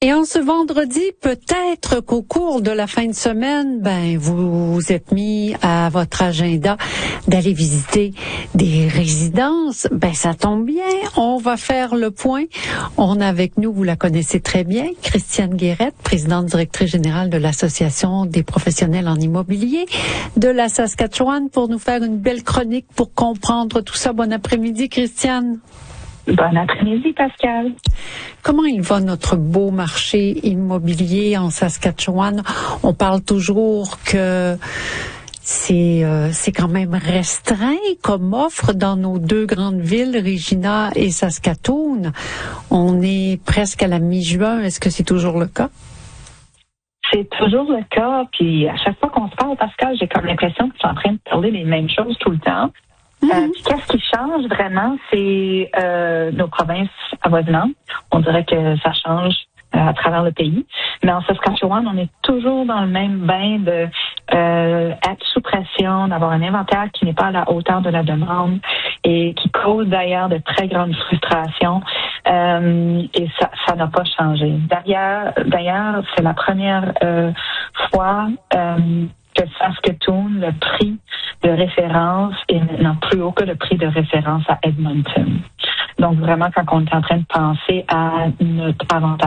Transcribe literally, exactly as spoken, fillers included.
Et en ce vendredi, peut-être qu'au cours de la fin de semaine, ben vous vous êtes mis à votre agenda d'aller visiter des résidences. Ben ça tombe bien, on va faire le point. On a avec nous, vous la connaissez très bien, Christiane Guérette, présidente directrice générale de l'Association des professionnels en immobilier de la Saskatchewan, pour nous faire une belle chronique pour comprendre tout ça. Bon après-midi, Christiane. Bon après-midi, Pascal. Comment il va notre beau marché immobilier en Saskatchewan? On parle toujours que c'est euh, c'est quand même restreint comme offre dans nos deux grandes villes, Regina et Saskatoon. On est presque à la mi-juin. Est-ce que c'est toujours le cas? C'est toujours le cas. Puis à chaque fois qu'on se parle, Pascal, j'ai comme l'impression que tu es en train de parler les mêmes choses tout le temps. Euh, puis qu'est-ce qui change vraiment, c'est euh, nos provinces avoisinantes. On dirait que ça change euh, à travers le pays. Mais en Saskatchewan, on est toujours dans le même bain de euh, être sous pression, d'avoir un inventaire qui n'est pas à la hauteur de la demande et qui cause d'ailleurs de très grandes frustrations. Euh, et ça, ça n'a pas changé. D'ailleurs, d'ailleurs, c'est la première euh, fois euh, que Saskatoon, le prix de référence est maintenant plus haut que le prix de référence à Edmonton. Donc vraiment, quand on est en train de penser à notre avantage